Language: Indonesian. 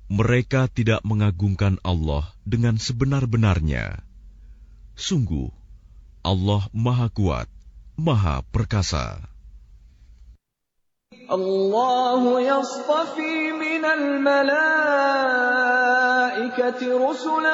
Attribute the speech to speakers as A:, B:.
A: Mereka tidak mengagungkan Allah dengan sebenar-benarnya. Sungguh, Allah Maha Kuat, Maha Perkasa.
B: Allahu yastafi minal malaikati rusulan